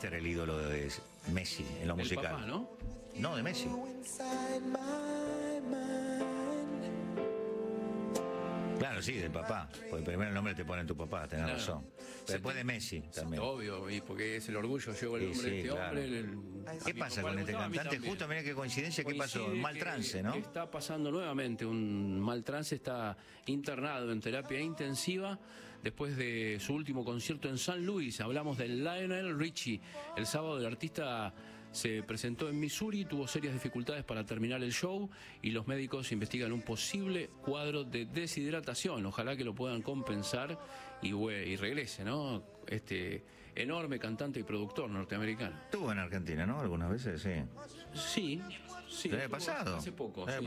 este era el ídolo de Messi en lo musical. Papá, ¿no? No, de Messi. Claro, sí, del papá. Porque primero el nombre te pone tu papá, tenés razón. Pero después de Messi también. Obvio, y porque es el orgullo, llevo el nombre de este claro. hombre. ¿Qué pasa con este cantante? Justo, mira qué coincidencia, ¿qué pasó? Un mal trance, ¿no? Que está pasando nuevamente un mal trance, está internado en terapia intensiva después de su último concierto en San Luis. Hablamos de Lionel Richie. El sábado el artista se presentó en Missouri, tuvo serias dificultades para terminar el show y los médicos investigan un posible cuadro de deshidratación. Ojalá que lo puedan compensar y regrese, ¿no? Este enorme cantante y productor norteamericano. Estuvo en Argentina, ¿no? Algunas veces, sí. Sí, sí. ¿El año pasado? Hace poco. Sí.